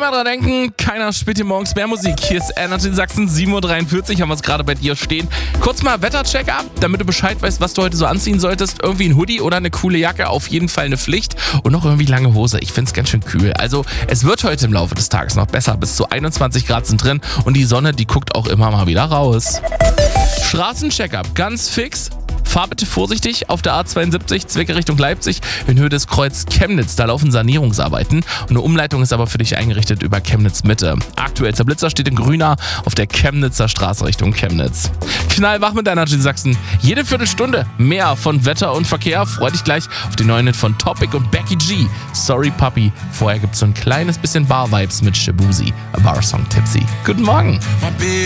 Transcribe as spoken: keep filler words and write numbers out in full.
Immer dran denken, keiner spielt hier morgens mehr Musik. Hier ist Energy Sachsen, sieben Uhr dreiundvierzig, haben wir es gerade bei dir stehen. Kurz mal Wettercheck ab, damit du Bescheid weißt, was du heute so anziehen solltest. Irgendwie ein Hoodie oder eine coole Jacke, auf jeden Fall eine Pflicht. Und noch irgendwie lange Hose, ich finde es ganz schön kühl. Also es wird heute im Laufe des Tages noch besser, bis zu einundzwanzig Grad sind drin und die Sonne, die guckt auch immer mal wieder raus. Straßencheck-up, ganz fix. Fahr bitte vorsichtig auf der A zweiundsiebzig, Zwickau Richtung Leipzig, in Höhe des Kreuz Chemnitz. Da laufen Sanierungsarbeiten und eine Umleitung ist aber für dich eingerichtet über Chemnitz Mitte. Aktuellster Blitzer steht in grüner auf der Chemnitzer Straße Richtung Chemnitz. Knallwach mit Energy Sachsen. Jede Viertelstunde mehr von Wetter und Verkehr. Freu dich gleich auf den neuen Hit von Topic und Becky G. Sorry Puppy. Vorher gibt's so ein kleines bisschen Bar-Vibes mit Shabuzi. A Bar Song Tipsy. Guten Morgen.